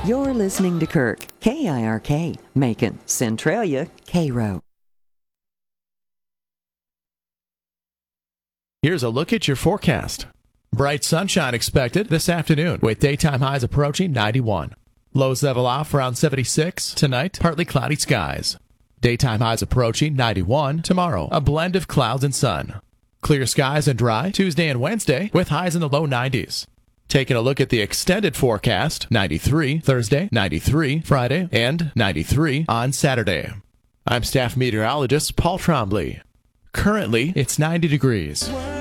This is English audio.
You're listening to Kirk, KIRK, Macon, Centralia, Cairo. Here's a look at your forecast. Bright sunshine expected this afternoon with daytime highs approaching 91. Lows level off around 76 tonight, partly cloudy skies. Daytime highs approaching 91 tomorrow, a blend of clouds and sun. Clear skies and dry Tuesday and Wednesday with highs in the low 90s. Taking a look at the extended forecast, 93 Thursday, 93 Friday, and 93 on Saturday. I'm staff meteorologist Paul Trombley. Currently, it's 90 degrees.